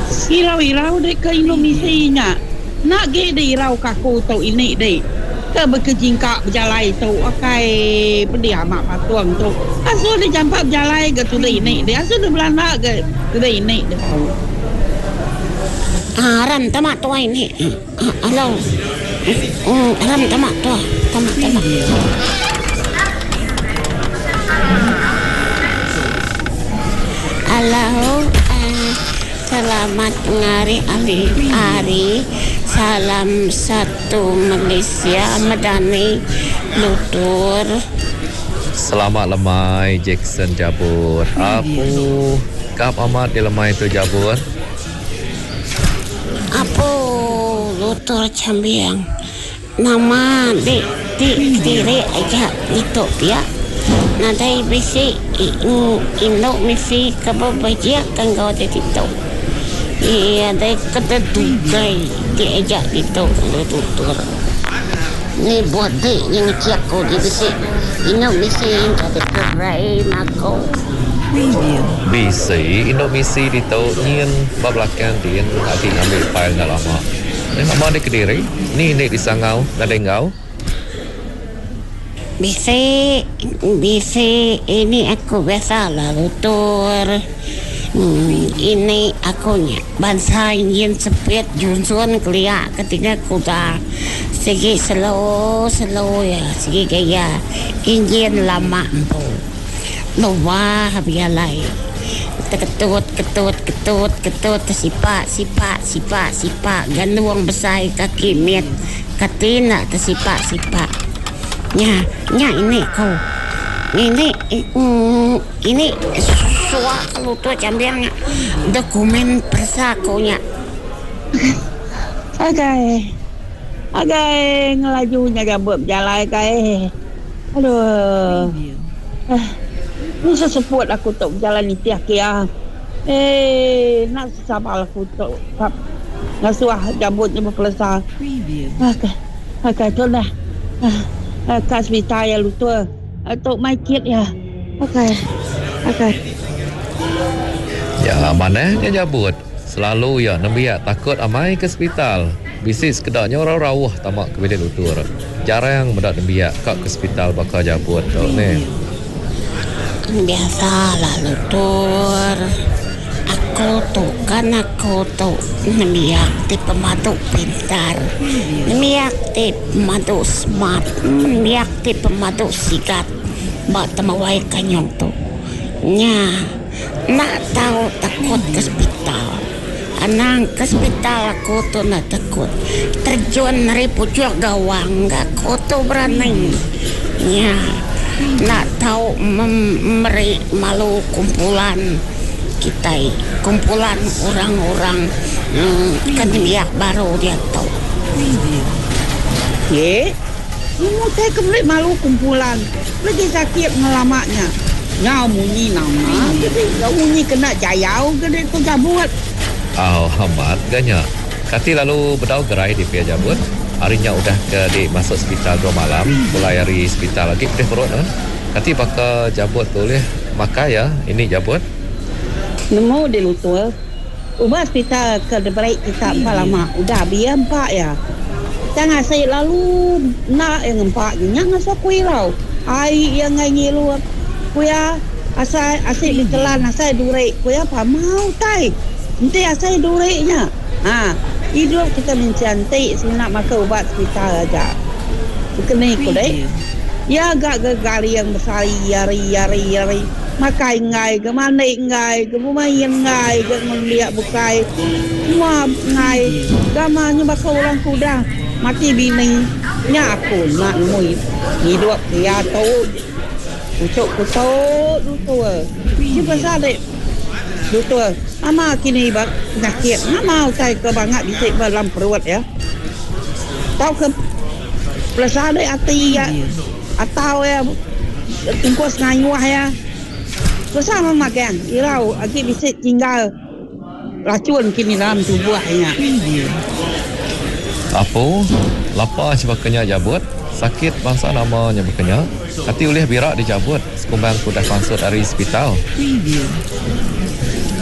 Irau-irau dek ke Indonesia nak ge de irau kaku tau ini dek ke berkejingkak berjalai tau akai pedia mak patuang tau asu de jampak berjalai ke tu de ini de asu de Belanda ke tu de ini de tau ram tamak tua ini alo ram tamak tua tamak halo selamat ngari Ari salam satu Malaysia Madani Lutur. Selamat lemai Jackson Jabur. Apu kap amat di lemai tu Jabur. Apu Lutur Cambiang. Nama diri aja itu ya. Nadai bisi Indo misi kababajia kan kau itu. Iya, dai kata tugai diajak itu Lutur. Ni buat dek yang cek kau di bisi. Indo misi kata kerai mako. Bisi Indo misi di tau nyen bablakan dia lagi ambil file dah lama. Ni nama di Kediri. Ni di Sangau, Nadengau. Bisi ini aku biasa lah Lutur. Ini akunya bangsa ingin sepet junsun kelia ketika kuda segi slow ya segi gaya ingin lama tu luar bialai ketut sipak ganduang besar kaki met katina tersipak nya ini kau ini suah kalau tu cambiangnya dokumen persakonya agai ngelajunya gabut berjalan kai aduh ni seseput aku tak berjalan ni tiap kia nak sabar aku tak ngasuah jambutnya berkelesar agai tu dah kas vitaya lutua atau maikit ya okay. Ya mana dia Jabut selalu ya nembiak takut amai ke hospital bisnis kedaknya orang rawah tamak ke bedek Lutur jarang mendak nembiak kak ke hospital bakal Jabut tu ni biasalah Lutur aku tu nembiak ti pemadu pintar nembiak ti pemadu smart nembiak ti pemadu sigat bak temawai kanyong tu nya nak tahu takut ke hospital anang ke hospital aku tu nak takut terjun dari pucuk gawang aku tu berani nya nak tahu memberi malu kumpulan kita kumpulan orang-orang kedemiak baru dia tahu Semua saya kembali malu kumpulan lagi sakit ngelamaknya nyau munyi nama jadi munyi kena jayau gede tu Jabut Hamad ganya kati lalu berdau gerai di pihak Jabut harinya udah ke di masuk hospital 2 malam mulai hari hospital lagi pedih perut kati bakal Jabut boleh makai ya ini Jabut nemu di Lutur ubah hospital ke deberik kita 4 lama udah biar 4 ya jangan saya lalu nak yang 4 jangan saya kuirau air yang nganyi lu kuya asal ditelan asal durek kuya apa mau tai nanti asal dureknya hidup kita mencantik nak makan ubat hospital aja kena ikut ya agak gegari yang besar yari makai ngai ke mana ngai ke bumayan ngai ke melihat bukai semua ngai gamanya bakal orang kuda mati bini nya aku nak mui hidup dia tahu ucuk Lutur siapa sadek Lutur ama kini bak sakit mau saya kebangat bisik dalam perut ya tahu ke pelesade hati ya atau ya tungkus ngayuah ya bersama makan irau lagi bisik tinggal racun kini dalam tubuhnya apa lapar sebagainya Jabut sakit bangsa namanya berkenya hati oleh birak dijabut sekumbang kuda konsult dari hospital